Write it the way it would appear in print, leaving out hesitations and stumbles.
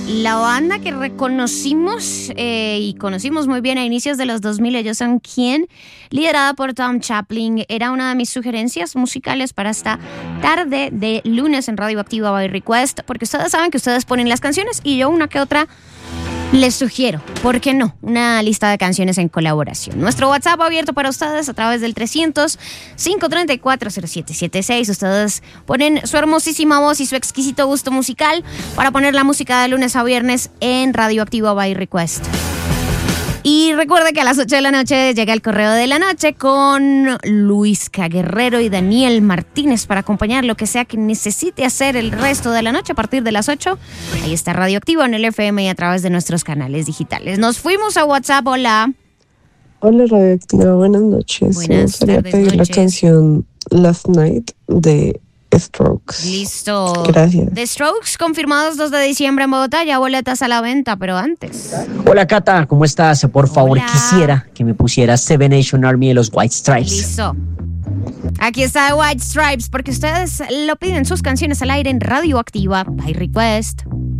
La banda que reconocimos y conocimos muy bien a inicios de los 2000, ellos son ¿Quién?, liderada por Tom Chaplin. Era una de mis sugerencias musicales para esta tarde de lunes en Radioactiva by Request, porque ustedes saben que ustedes ponen las canciones y yo una que otra les sugiero, ¿por qué no?, una lista de canciones en colaboración. Nuestro WhatsApp abierto para ustedes a través del 300-534-0776. Ustedes ponen su hermosísima voz y su exquisito gusto musical para poner la música de lunes a viernes en Radioactiva by Request. Y recuerde que a las 8 de la noche llega el correo de la noche con Luisca Guerrero y Daniel Martínez para acompañar lo que sea que necesite hacer el resto de la noche a partir de las 8. Ahí está Radioactiva en el FM y a través de nuestros canales digitales. Nos fuimos a WhatsApp. Hola. Hola Radioactiva, buenas noches. Buenas Me gustaría tardes, pedir noches. la canción Last Night de Strokes. Listo. Gracias. The Strokes confirmados 2 de diciembre en Bogotá, ya boletas a la venta, pero antes. Hola Cata, ¿cómo estás? Por favor, Hola. quisiera que me pusieras Seven Nation Army de los White Stripes. Listo. Aquí está The White Stripes porque ustedes lo piden sus canciones al aire en Radioactiva by Request.